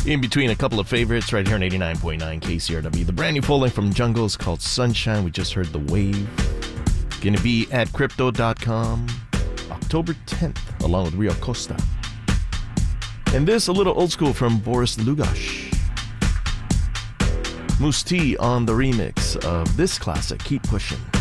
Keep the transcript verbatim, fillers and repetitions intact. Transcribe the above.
In between a couple of favorites right here on eighty-nine point nine K C R W. The brand new full-length from Jungle is called Sunshine. We just heard The Wave. Gonna be at crypto dot com October tenth, along with Rio Costa. And this, a little old school from Boris Lugash. Moose T on the remix of this classic, Keep Pushing.